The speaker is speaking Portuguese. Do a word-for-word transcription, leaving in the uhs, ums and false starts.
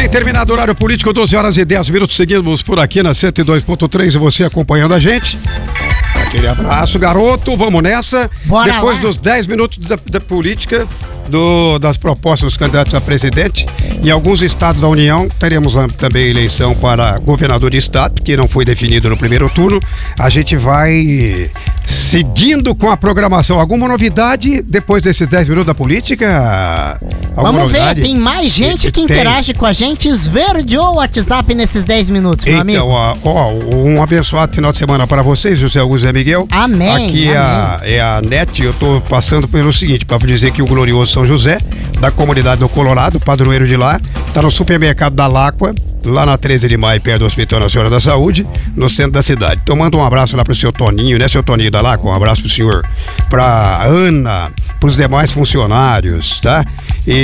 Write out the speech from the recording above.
terminado o horário político, doze horas e dez minutos, seguimos por aqui na cento e dois ponto três e você acompanhando a gente. Aquele abraço, garoto, vamos nessa. Bora Depois lá. dos dez minutos da, da política, do, das propostas dos candidatos a presidente, em alguns estados da União, teremos a, também eleição para governador de estado, que não foi definido no primeiro turno. A gente vai seguindo com a programação. Alguma novidade depois desses dez minutos da política? Alguma Vamos novidade? ver, tem mais gente que Tem. interage com a gente. Esverdeou o WhatsApp nesses dez minutos, meu amigo. Então, ó, ó, um abençoado final de semana para vocês, José Augusto e Miguel. Amém, Aqui é a, é a NET, eu tô passando pelo seguinte, para dizer que o glorioso São José, da comunidade do Colorado, padroeiro de lá, tá no supermercado da Láqua, lá na treze de maio, perto do Hospital Nacional da Saúde, no centro da cidade. Então manda um abraço lá pro seu Toninho, né, seu Toninho da Láqua? Um abraço pro senhor, pra Ana, pros demais funcionários, tá? E